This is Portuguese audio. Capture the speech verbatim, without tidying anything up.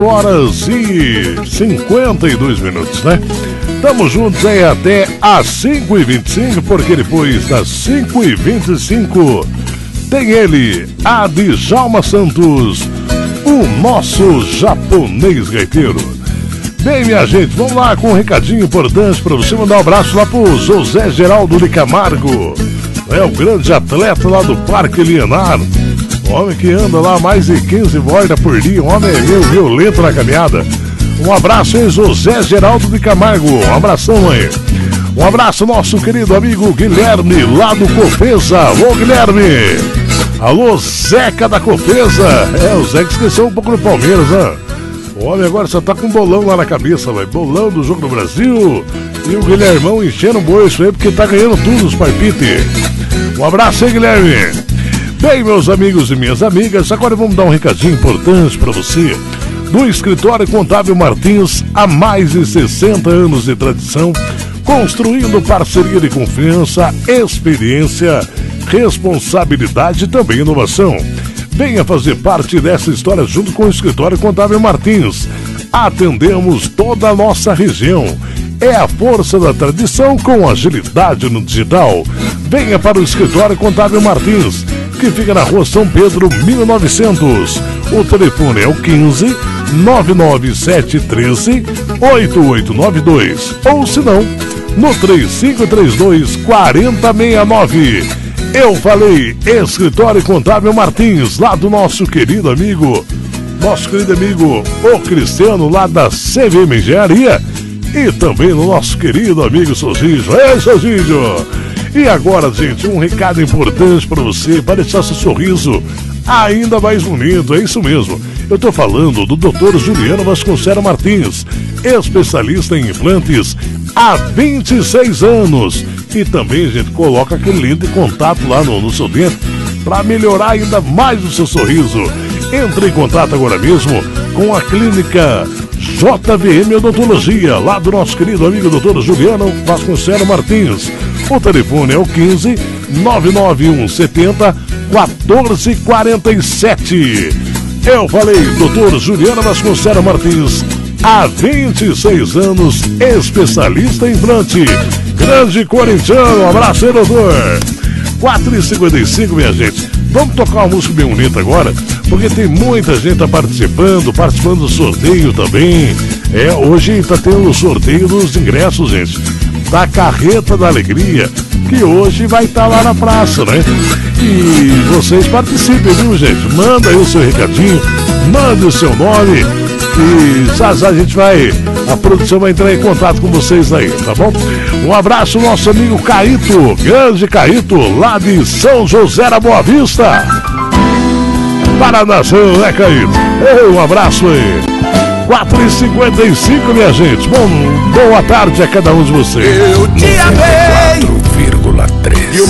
horas e cinquenta e dois minutos, né? Estamos juntos aí até às cinco e vinte e cinco, porque depois das cinco e vinte e cinco tem ele, Adjalma Santos, o nosso japonês gaiteiro. Bem, minha gente, vamos lá com um recadinho importante para você mandar um abraço lá pro José Geraldo de Camargo, é o grande atleta lá do Parque Lienar. Homem que anda lá mais de quinze voltas por dia, um homem meio violento na caminhada. Um abraço aí, José Geraldo de Camargo, um abração aí. Um abraço nosso querido amigo Guilherme, lá do Cofesa. Alô, Guilherme! Alô, Zeca da Cofesa. É, o Zeca esqueceu um pouco do Palmeiras, né? O homem agora só tá com um bolão lá na cabeça, velho. Bolão do Jogo do Brasil. E o Guilhermão enchendo o bolso aí, porque tá ganhando tudo os palpites. Um abraço aí, Guilherme. Bem, meus amigos e minhas amigas, agora vamos dar um recadinho importante para você. Do Escritório Contábil Martins, há mais de sessenta anos de tradição, construindo parceria de confiança, experiência, responsabilidade e também inovação. Venha fazer parte dessa história junto com o Escritório Contábil Martins. Atendemos toda a nossa região. É a força da tradição com agilidade no digital. Venha para o Escritório Contábil Martins, que fica na Rua São Pedro, mil e novecentos. O telefone é o quinze, nove nove sete um três, oito oito nove dois. Ou se não, no três cinco três dois, quatro zero seis nove. Eu falei Escritório Contábil Martins, lá do nosso querido amigo, nosso querido amigo o Cristiano, lá da C V M Engenharia. E também no nosso querido amigo Sozígio. É, Sozígio! E agora, gente, um recado importante para você, para deixar seu sorriso ainda mais bonito, é isso mesmo. Eu tô falando do doutor Juliano Vasconcelos Martins, especialista em implantes há vinte e seis anos. E também, gente, coloca aquele lente de contato lá no, no seu dente para melhorar ainda mais o seu sorriso. Entre em contato agora mesmo com a clínica J V M Odontologia, lá do nosso querido amigo doutor Juliano Vasconcelos Martins. O telefone é o quinze, nove nove um sete zero, quatorze quarenta e sete. Eu falei, doutor Juliano Vasconcelos Martins, há vinte e seis anos, especialista em implante. Grande corintiano, um abraço aí, doutor. quatro e cinquenta e cinco, minha gente. Vamos tocar uma música bem bonita agora, porque tem muita gente participando, participando do sorteio também. É, hoje está tendo o sorteio dos ingressos, gente, da Carreta da Alegria, que hoje vai estar tá lá na praça, né? E vocês participem, viu, gente? Manda aí o seu recadinho, manda o seu nome e já já a gente vai, a produção vai entrar em contato com vocês aí, tá bom? Um abraço ao nosso amigo Caíto, grande Caíto, lá de São José da Boa Vista, para a nação, né, Caíto? Um abraço aí. quatro e cinquenta e cinco, minha gente. Bom, boa tarde a cada um de vocês. Eu te amei. quatro vírgula três. E o